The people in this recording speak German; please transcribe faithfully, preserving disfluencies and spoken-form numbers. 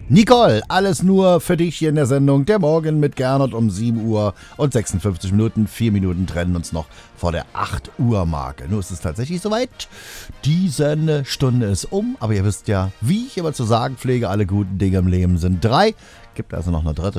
Nicole, alles nur für dich hier in der Sendung. Der Morgen mit Gernot um sieben Uhr und sechsundfünfzig Minuten. Vier Minuten trennen uns noch vor der acht Uhr Marke. Nur ist es tatsächlich soweit. Diese Stunde ist um. Aber ihr wisst ja, wie ich immer zu sagen pflege, alle guten Dinge im Leben sind drei. Gibt also noch eine dritte.